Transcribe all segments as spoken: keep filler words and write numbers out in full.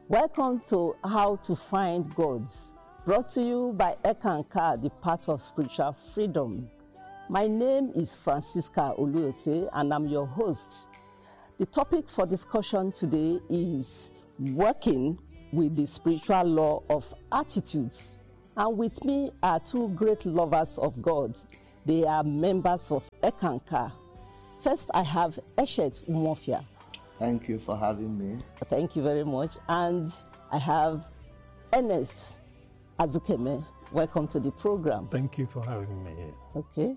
Welcome to How to Find God, brought to you by Ekankar, the Path of Spiritual Freedom. My name is Francisca Oluose, and I'm your host. The topic for discussion today is working with the spiritual law of attitudes. And with me are two great lovers of God. They are members of Ekankar. First, I have Eshet Umofia. Thank you for having me. Thank you very much. And I have Ernest Azukeme. Welcome to the program. Thank you for having me. Okay.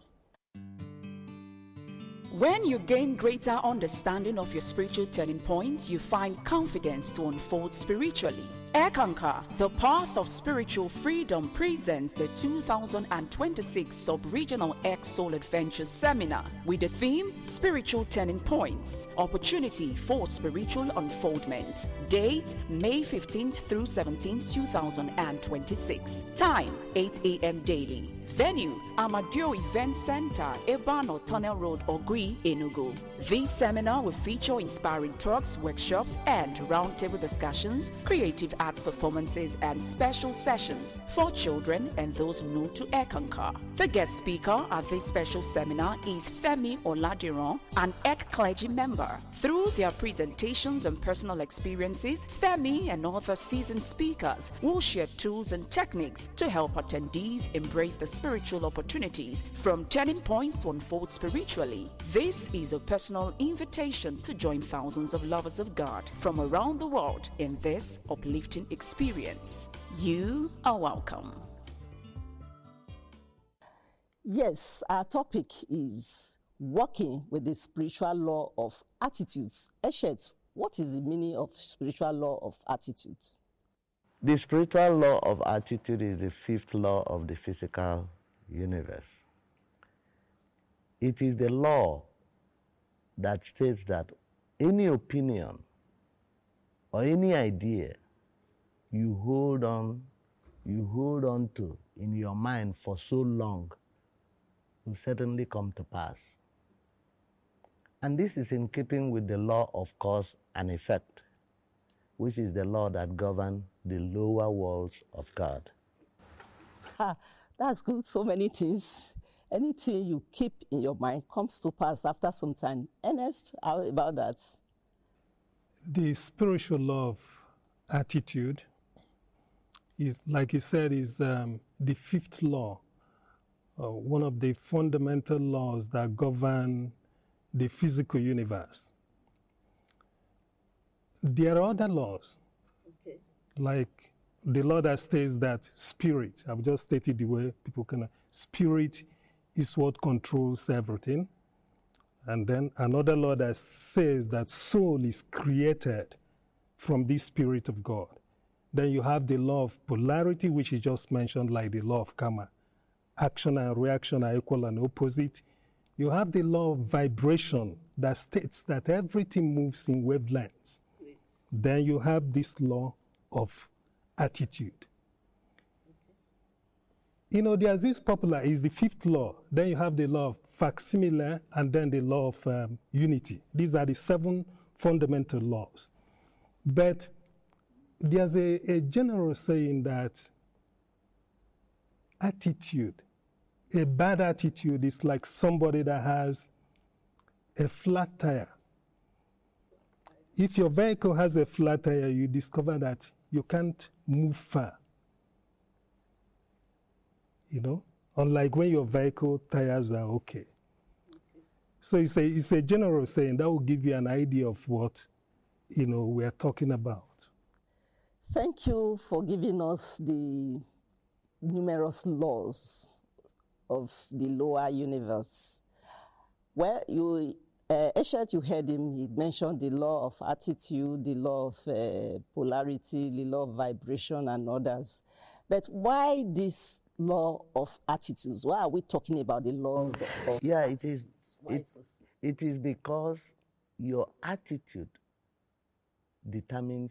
When you gain greater understanding of your spiritual turning points, you find confidence to unfold spiritually. Ekankar, the Path of Spiritual Freedom, presents the two thousand twenty-six Sub-Regional X Soul Adventure Seminar with the theme Spiritual Turning Points, Opportunity for Spiritual Unfoldment. Date May fifteenth through seventeenth, two thousand twenty-six. Time eight a.m. daily. Venue, Amadio Event Center, Ebano Tunnel Road, Ogui, Enugu. This seminar will feature inspiring talks, workshops, and roundtable discussions, creative arts performances, and special sessions for children and those new to Ekankar. The guest speaker at this special seminar is Femi Oladiran, an Ek clergy member. Through their presentations and personal experiences, Femi and other seasoned speakers will share tools and techniques to help attendees embrace the spiritual opportunities from turning points to unfold spiritually. This is a personal invitation to join thousands of lovers of God from around the world in this uplifting experience. You are welcome. Yes, our topic is working with the spiritual law of attitudes. Eshet, what is the meaning of spiritual law of attitude? The spiritual law of attitude is the fifth law of the physical universe. It is the law that states that any opinion or any idea you hold on, you hold on to in your mind for so long will certainly come to pass. And this is in keeping with the law of cause and effect, which is the law that governs the lower worlds of God. Ha, that's good. So many things. Anything you keep in your mind comes to pass after some time. Ernest, how about that? The spiritual law of attitude is, like you said, is um, the fifth law, uh, one of the fundamental laws that govern the physical universe. There are other laws, okay, like the law that states that spirit, I've just stated the way people can, spirit is what controls everything. And then another law that says that soul is created from the Spirit of God. Then you have the law of polarity, which you just mentioned, like the law of karma. Action and reaction are equal and opposite. You have the law of vibration that states that everything moves in wavelengths. Great. Then you have this law of attitude. You know, there's this popular, is the fifth law. Then you have the law of facsimile and then the law of um, unity. These are the seven fundamental laws. But there's a, a general saying that attitude, a bad attitude is like somebody that has a flat tire. If your vehicle has a flat tire, you discover that you can't move far. You know, unlike when your vehicle tires are okay. okay. So it's a, it's a general saying that will give you an idea of what, you know, we are talking about. Thank you for giving us the numerous laws of the lower universe. Well, you, uh, Eshet, you heard him, he mentioned the law of attitude, the law of uh, polarity, the law of vibration, and others. But why this law of attitudes? Why are we talking about the laws of Yeah, attitudes? it is. Why It, so it is because your attitude determines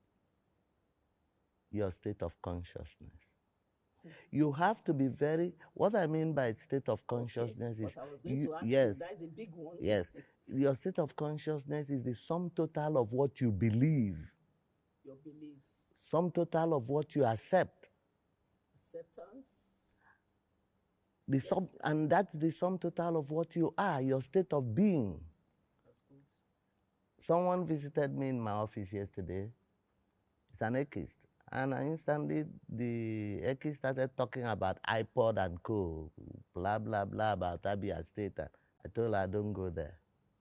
your state of consciousness. You have to be very, what I mean by state of consciousness okay. is, I was going you, to ask yes, you, that is a big one. yes, your state of consciousness is the sum total of what you believe. Your beliefs. sum total of what you accept. Acceptance. The Yes. sum, and that's the sum total of what you are, your state of being. That's good. Someone visited me in my office yesterday. It's an atheist. And instantly, the atheist started talking about iPod and co, blah, blah, blah, about Abia State. I told her, don't go there.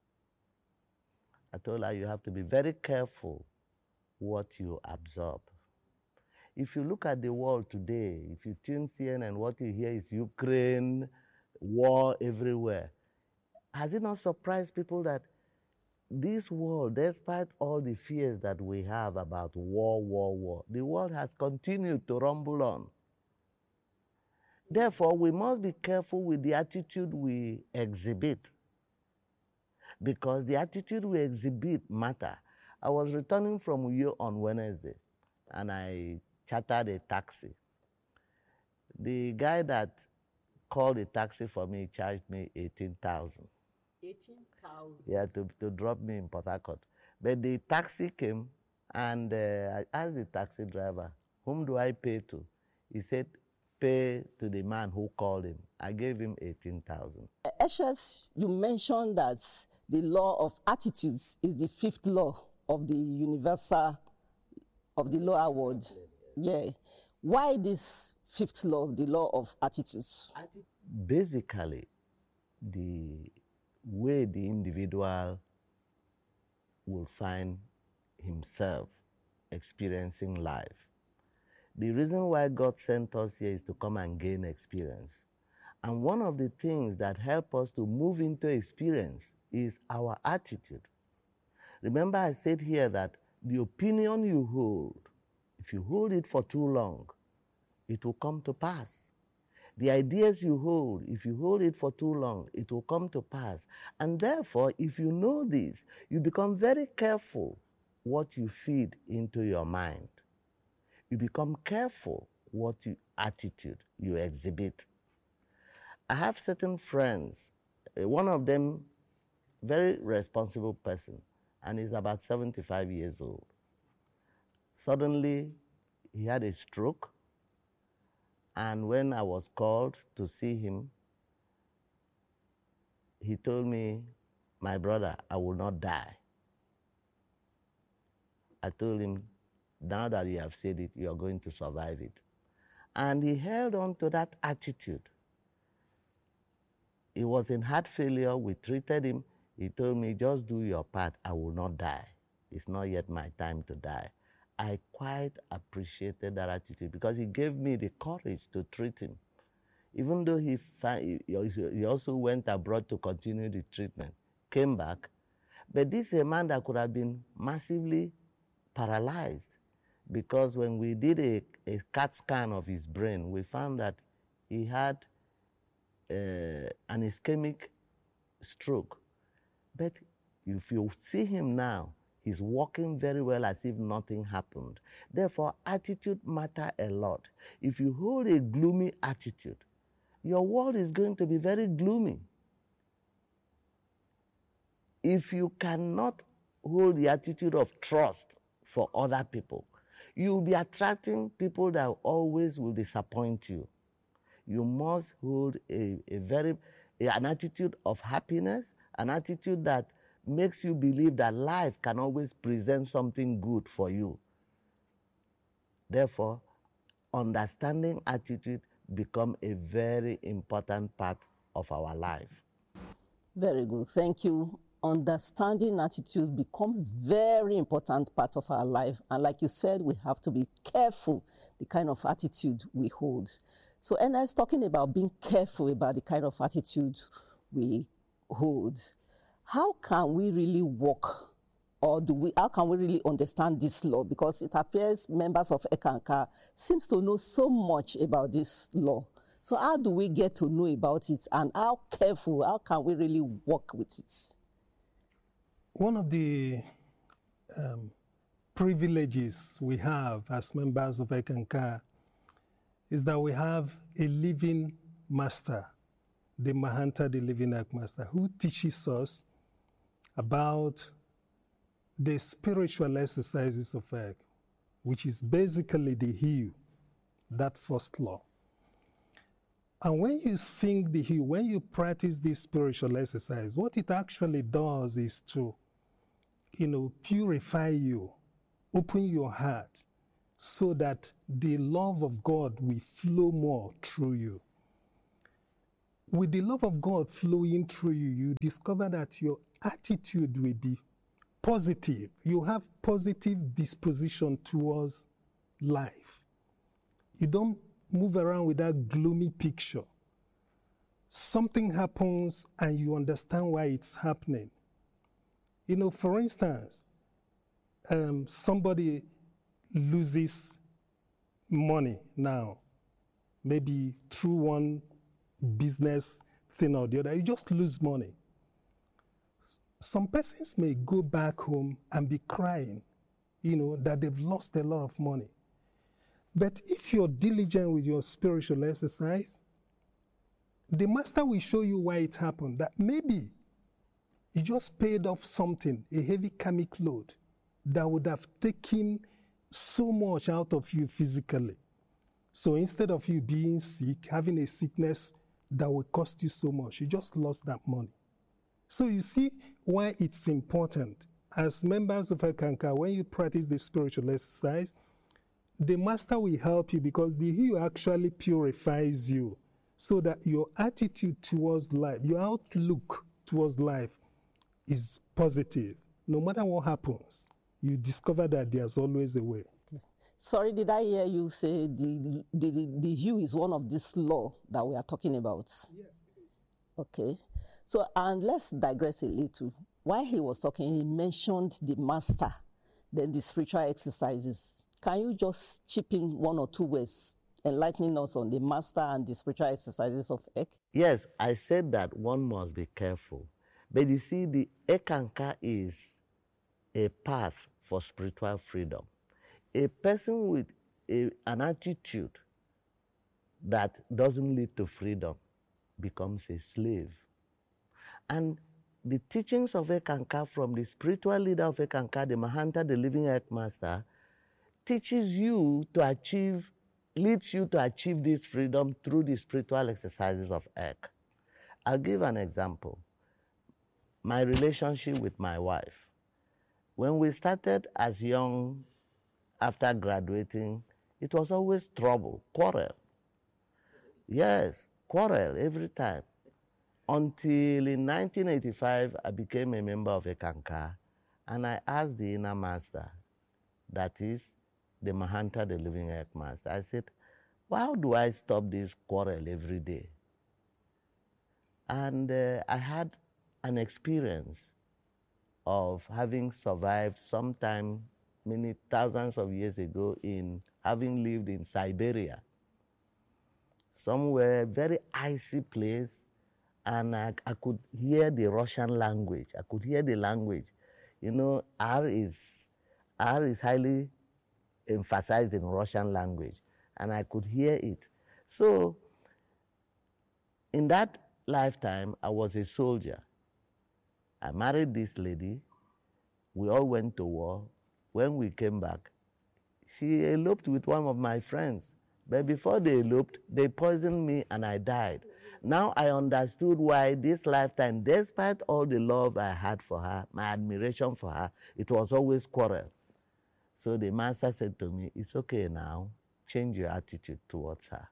I told her, you have to be very careful what you absorb. If you look at the world today, if you tune C N N, what you hear is Ukraine, war everywhere. Has it not surprised people that this world, despite all the fears that we have about war, war, war, the world has continued to rumble on. Therefore, we must be careful with the attitude we exhibit, because the attitude we exhibit matter. I was returning from Uyo on Wednesday, and I chartered a taxi. The guy that called a taxi for me charged me eighteen thousand. eighteen thousand. Yeah, to, to drop me in Port Harcourt. But the taxi came, and uh, I asked the taxi driver, whom do I pay to? He said, pay to the man who called him. I gave him eighteen thousand. Eshes, you mentioned that the law of attitudes is the fifth law of the universal, of the law award. Yeah. Why this fifth law, the law of attitudes? Basically, the way the individual will find himself experiencing life. The reason why God sent us here is to come and gain experience. And one of the things that help us to move into experience is our attitude. Remember, I said here that the opinion you hold, if you hold it for too long, it will come to pass. The ideas you hold, if you hold it for too long, it will come to pass. And therefore, if you know this, you become very careful what you feed into your mind. You become careful what you, attitude you exhibit. I have certain friends, uh, one of them, very responsible person, and he's about seventy-five years old. Suddenly, he had a stroke, and when I was called to see him, he told me, my brother, I will not die. I told him, now that you have said it, you are going to survive it. And he held on to that attitude. He was in heart failure. We treated him. He told me, just do your part. I will not die. It's not yet my time to die. I quite appreciated that attitude because he gave me the courage to treat him. Even though he, he also went abroad to continue the treatment, came back. But this is a man that could have been massively paralyzed, because when we did a, a CAT scan of his brain, we found that he had uh, an ischemic stroke. But if you see him now, he's walking very well as if nothing happened. Therefore, attitude matters a lot. If you hold a gloomy attitude, your world is going to be very gloomy. If you cannot hold the attitude of trust for other people, you'll be attracting people that always will disappoint you. You must hold a, a very, a, an attitude of happiness, an attitude that makes you believe that life can always present something good for you. Therefore, understanding attitude becomes a very important part of our life. Very good. Thank you. Understanding attitude becomes very important part of our life. And like you said, we have to be careful the kind of attitude we hold. So Ernest, talking about being careful about the kind of attitude we hold, how can we really work, or do we, how can we really understand this law? Because it appears members of Ekankar seems to know so much about this law. So how do we get to know about it, and how careful, how can we really work with it? One of the um, privileges we have as members of Ekankar is that we have a living master, the Mahanta, the living Ek master, who teaches us about the spiritual exercises of Ek. which is basically the hue, that first law. And when you sing the hue, when you practice this spiritual exercise, what it actually does is to, you know, purify you, open your heart, so that the love of God will flow more through you. With the love of God flowing through you, you discover that your attitude will be positive. You have positive disposition towards life. You don't move around with that gloomy picture. Something happens and you understand why it's happening. You know, for instance, um, somebody loses money now, maybe through one business thing or the other. You just lose money. Some persons may go back home and be crying, you know, that they've lost a lot of money. But if you're diligent with your spiritual exercise, the master will show you why it happened. That maybe you just paid off something, a heavy karmic load, that would have taken so much out of you physically. So instead of you being sick, having a sickness that would cost you so much, you just lost that money. So you see why it's important. As members of Ekankar, when you practice the spiritual exercise, the master will help you because the hue actually purifies you so that your attitude towards life, your outlook towards life is positive. No matter what happens, you discover that there's always a way. Sorry, did I hear you say the, the, the, the hue is one of this law that we are talking about? Yes. Okay. So, and let's digress a little. While he was talking, he mentioned the master, then the spiritual exercises. Can you just chip in one or two words, enlightening us on the master and the spiritual exercises of Ek? Yes, I said that one must be careful. But you see, the Ekankar is a path for spiritual freedom. A person with a, an attitude that doesn't lead to freedom becomes a slave. And the teachings of Ekankar from the spiritual leader of Ekankar, the Mahanta, the living Ek Master, teaches you to achieve, leads you to achieve this freedom through the spiritual exercises of Ek. I'll give an example. My relationship with my wife. When we started as young, after graduating, it was always trouble, quarrel. Yes, quarrel every time. Until in nineteen eighty-five, I became a member of Ekankar, and I asked the inner master, that is the Mahanta, the living Ek Master, I said, how do I stop this quarrel every day? And uh, I had an experience of having survived sometime many thousands of years ago in having lived in Siberia, somewhere very icy place, and I, I could hear the Russian language. I could hear the language. You know, R is, R is highly emphasized in Russian language, and I could hear it. So, in that lifetime, I was a soldier. I married this lady. We all went to war. When we came back, she eloped with one of my friends. But before they eloped, they poisoned me and I died. Now I understood why this lifetime, despite all the love I had for her, my admiration for her, it was always quarrel. So the master said to me, it's okay now, change your attitude towards her.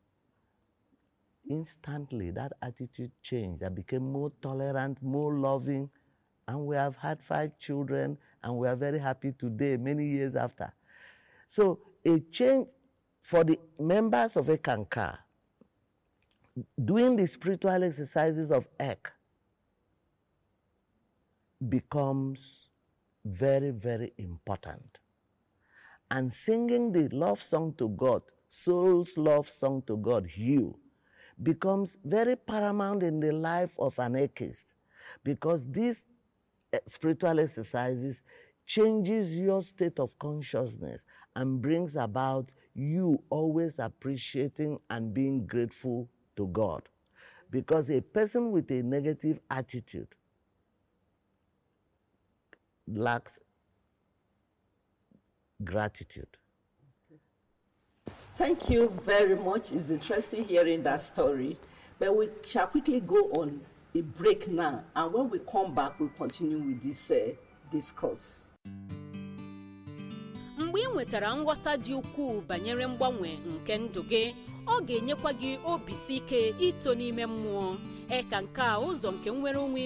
Instantly, that attitude changed. I became more tolerant, more loving, and we have had five children, and we are very happy today, many years after. So a change for the members of Ekankar, doing the spiritual exercises of Ek becomes very, very important. And singing the love song to God, soul's love song to God, Hue, becomes very paramount in the life of an Ekist, because these spiritual exercises changes your state of consciousness and brings about you always appreciating and being grateful to God. Because a person with a negative attitude lacks gratitude. Thank you very much. It's interesting hearing that story. But we shall quickly go on a break now. And when we come back, we'll continue with this uh, discourse. Mgbe ị nwetara nghọta dị ukwuu banyere mgbanwe nke ndụ gị, ọ ga-enyekwa gị obi ike ito n'ime mmụọ. Eka nke a ụzọ nke nwere onwe